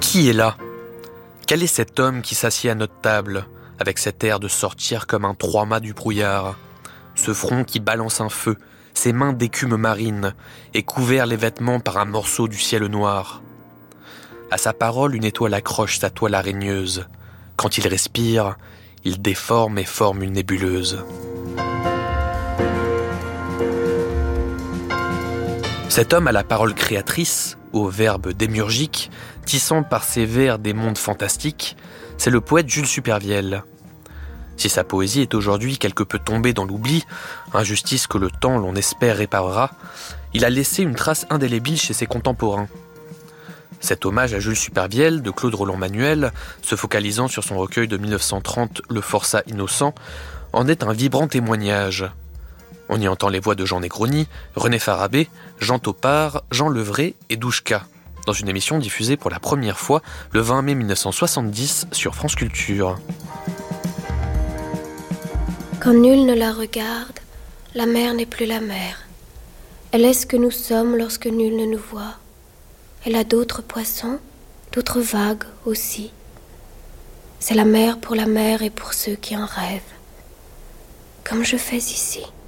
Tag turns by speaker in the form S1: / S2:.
S1: Qui est là ? Quel est cet homme qui s'assied à notre table, avec cet air de sortir comme un trois-mâts du brouillard ? Ce front qui balance un feu, ses mains d'écume marine, et couvert les vêtements par un morceau du ciel noir. À sa parole, une étoile accroche sa toile araigneuse. Quand il respire, il déforme et forme une nébuleuse. Cet homme a la parole créatrice, au verbe démiurgique, tissant par ses vers des mondes fantastiques, c'est le poète Jules Supervielle. Si sa poésie est aujourd'hui quelque peu tombée dans l'oubli, injustice que le temps, l'on espère, réparera, il a laissé une trace indélébile chez ses contemporains. Cet hommage à Jules Supervielle de Claude Roland-Manuel, se focalisant sur son recueil de 1930, Le Forçat innocent, en est un vibrant témoignage. On y entend les voix de Jean Negroni, René Farabé, Jean Topard, Jean Levray et Douchka, dans une émission diffusée pour la première fois le 20 mai 1970 sur France Culture.
S2: Quand nul ne la regarde, la mer n'est plus la mer. Elle est ce que nous sommes lorsque nul ne nous voit. Elle a d'autres poissons, d'autres vagues aussi. C'est la mer pour la mer et pour ceux qui en rêvent, comme je fais ici.